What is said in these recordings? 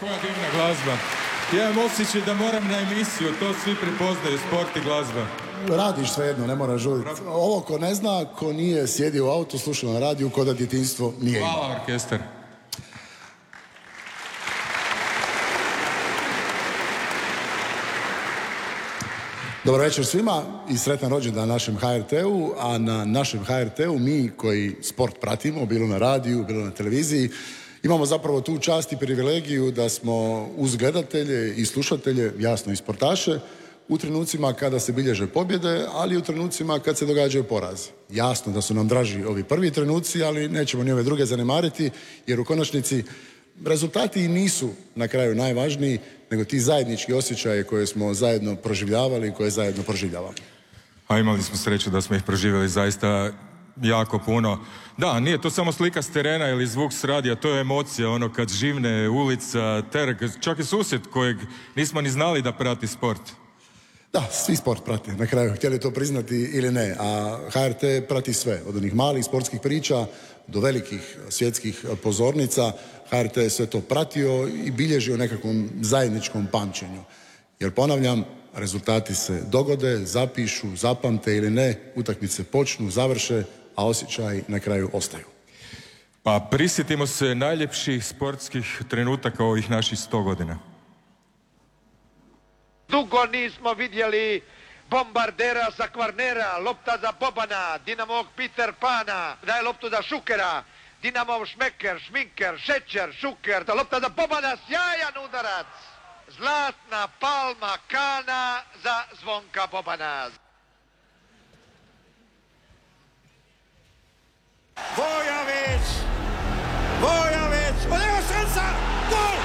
Koja divna glazba. Ja imam osjećaj da moram na emisiju, to svi prepoznaju, sport i glazba. Radiš svejedno, ne moraš žuriti. Ovo ko ne zna, ko nije sjedio u autu, slušao na radiju, ko da djetinjstvo nije imao. Hvala, orkestar. Dobar večer svima i sretan rođendan našem HRT-u, a na našem HRT-u mi koji sport pratimo, bilo na radiju, bilo na televiziji, imamo zapravo tu čast i privilegiju da smo uz gledatelje i slušatelje, jasno i sportaše, u trenucima kada se bilježe pobjede, ali i u trenucima kad se događaju porazi. Jasno da su nam draži ovi prvi trenuci, ali nećemo ni ove druge zanemariti, jer u konačnici rezultati nisu na kraju najvažniji, nego ti zajednički osjećaje koje smo zajedno proživljavali i koje zajedno proživljavamo. A imali smo sreću da smo ih proživjeli zaista jako puno. Da, nije to samo slika s terena ili zvuk s radija, to je emocija, ono kad živne ulica, trg, čak i susjed kojeg nismo ni znali da prati sport. Da, svi sport prati, na kraju, htjeli to priznati ili ne, a HRT prati sve, od onih malih sportskih priča do velikih svjetskih pozornica. HRT je sve to pratio i bilježio nekakvom zajedničkom pamćenju. Jer ponavljam, rezultati se dogode, zapišu, zapamte ili ne, utakmice počnu, završe, a osjećaji na kraju ostaju. Pa prisjetimo se najljepših sportskih trenutaka ovih naših 100 godina. Dugo nismo vidjeli bombardera za Kvarnera, lopta za Bobana, Dinamovog Peter Pana, daje loptu za Šukera, Dinamov Šmeker, Šminker, Šećer, Šuker, lopta za Bobana, sjajan udarac, zlatna palma Kana za Zvonka Bobana. Vojović, od njega šansa, gol!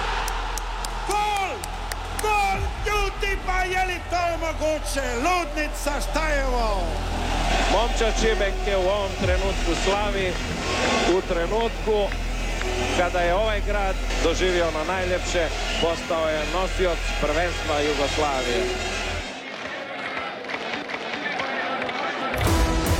Gol! Ljudi, pa je li to moguće? Ludnica, šta je ovo? Momčad Šimek je u ovom trenutku slavi, u trenutku kada je ovaj grad doživio ono najljepše, postao je nosioc prvenstva Jugoslavije.